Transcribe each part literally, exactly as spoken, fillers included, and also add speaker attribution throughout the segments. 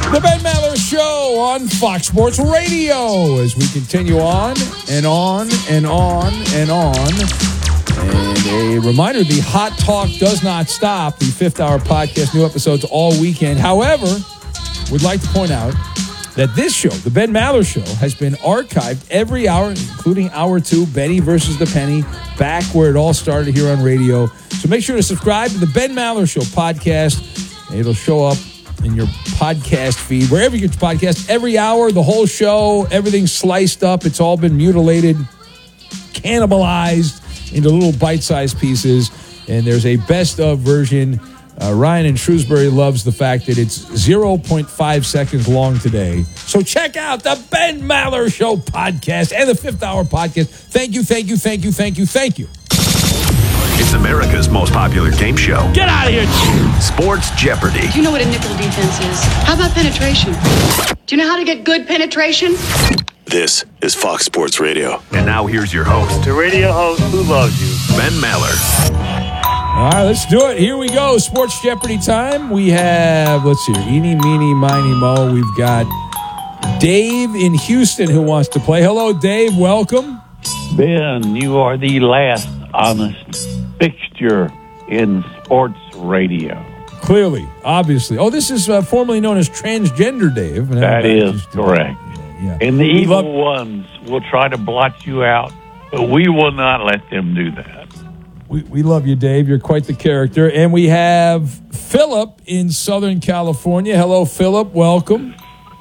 Speaker 1: The Ben Maller Show on Fox Sports Radio as we continue on and on and on and on. And a reminder, the Hot Talk does not stop. The fifth hour podcast, new episodes all weekend. However, we'd like to point out that this show, the Ben Maller Show, has been archived every hour, including hour two, Benny versus the Penny, back where it all started here on radio. So make sure to subscribe to the Ben Maller Show podcast. It'll show up in your podcast feed, wherever you get your podcast, every hour, the whole show, everything's sliced up. It's all been mutilated, cannibalized into little bite-sized pieces. And there's a best-of version. Uh, Ryan in Shrewsbury loves the fact that it's zero point five seconds long today. So check out the Ben Maller Show podcast and the Fifth Hour podcast. Thank you, thank you, thank you, thank you, thank you.
Speaker 2: It's America's most popular game show.
Speaker 3: Get out of here!
Speaker 2: Sports Jeopardy.
Speaker 4: Do you know what a nickel defense is? How about penetration? Do you know how to get good penetration?
Speaker 5: This is Fox Sports Radio.
Speaker 2: And now here's your host,
Speaker 3: The radio host who loves you,
Speaker 2: Ben Maller.
Speaker 1: All right, let's do it. Here we go. Sports Jeopardy time. We have, let's see, eeny, meeny, miny, mo. We've got Dave in Houston who wants to play. Hello, Dave. Welcome.
Speaker 6: Ben, you are the last honest fixture in sports radio.
Speaker 1: Clearly, obviously. Oh, this is uh, formerly known as Transgender Dave.
Speaker 6: That is correct.
Speaker 1: Yeah.
Speaker 6: And the
Speaker 1: We
Speaker 6: evil
Speaker 1: love-
Speaker 6: ones will try to blot you out, but we will not let them do that.
Speaker 1: We, we love you, Dave. You're quite the character. And we have Philip in Southern California. Hello, Philip. Welcome.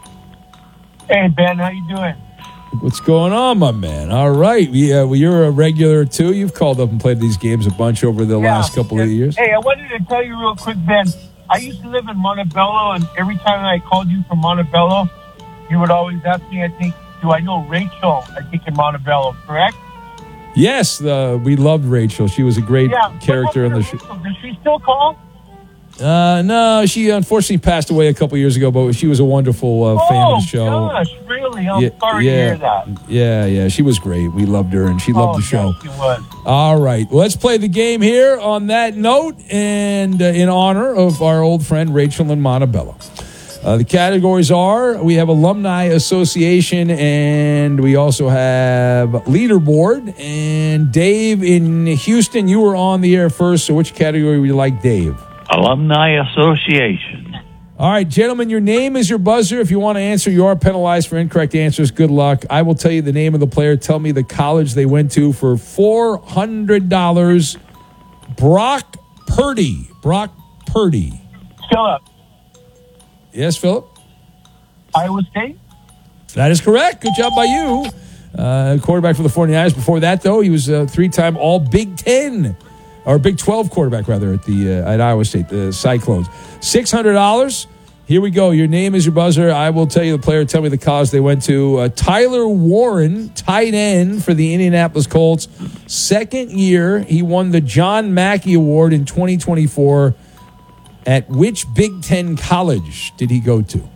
Speaker 7: Hey, Ben, how you doing?
Speaker 1: What's going on, my man? All right. We, uh, well, you're a regular, too. You've called up and played these games a bunch over the
Speaker 7: Yeah.
Speaker 1: last couple
Speaker 7: Yeah.
Speaker 1: of years.
Speaker 7: Hey, I wanted to tell you real quick, Ben. I used to live in Montebello, and every time I called you from Montebello, you would always ask me, I think, do I know Rachel, I think, in Montebello, correct?
Speaker 1: Yes, uh, we loved Rachel. She was a great
Speaker 7: Yeah.
Speaker 1: character in the show.
Speaker 7: Does she still call?
Speaker 1: Uh, no, she unfortunately passed away a couple years ago, but she was a wonderful uh, fan of the show.
Speaker 7: Oh, gosh, really? I'm
Speaker 1: yeah,
Speaker 7: sorry
Speaker 1: yeah,
Speaker 7: to hear that.
Speaker 1: Yeah, yeah, she was great. We loved her, and she loved
Speaker 7: oh,
Speaker 1: the show.
Speaker 7: Yes, she was.
Speaker 1: All right, let's play the game here on that note, and uh, in honor of our old friend Rachel in Montebello. Uh, the categories are, we have Alumni Association, and we also have Leaderboard. And Dave in Houston, you were on the air first, so which category would you like, Dave?
Speaker 6: Alumni Association.
Speaker 1: All right, gentlemen, your name is your buzzer. If you want to answer, you are penalized for incorrect answers. Good luck. I will tell you the name of the player. Tell me the college they went to for four hundred dollars. Brock Purdy. Brock Purdy.
Speaker 7: Philip,
Speaker 1: Yes, Philip?
Speaker 7: Iowa State?
Speaker 1: That is correct. Good job by you. Uh, quarterback for the forty-niners. Before that, though, he was a three-time All-Big Ten, or Big twelve quarterback, rather, at the uh, at Iowa State, the Cyclones. six hundred dollars. Here we go. Your name is your buzzer. I will tell you the player. Tell me the college they went to. Uh, Tyler Warren, tight end for the Indianapolis Colts. Second year, he won the John Mackey Award in twenty twenty-four. At which Big Ten college did he go to?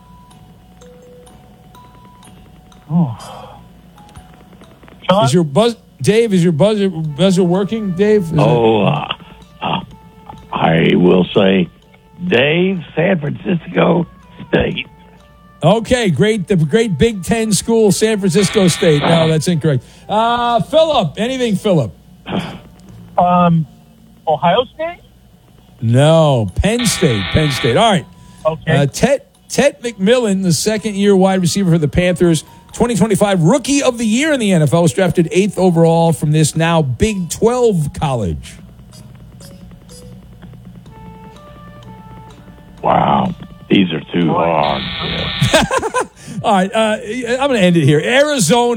Speaker 7: Philip?
Speaker 1: Is your buzz, Dave? Is your buzzer buzzer working, Dave? Is
Speaker 6: Oh, uh, uh, I will say Dave, San Francisco State.
Speaker 1: it- okay, great. The great Big Ten school, San Francisco State. No, that's incorrect. Uh, Philip, anything, Philip?
Speaker 7: Um, Ohio State?
Speaker 1: No, Penn State. Penn State. All right.
Speaker 7: Okay.
Speaker 1: Uh, Ted Ted McMillan, the second-year wide receiver for the Panthers, twenty twenty-five Rookie of the Year in the N F L, was drafted eighth overall from this now Big twelve college.
Speaker 6: Wow. These are too hard.
Speaker 1: All right, uh, I'm going to end it here. Arizona.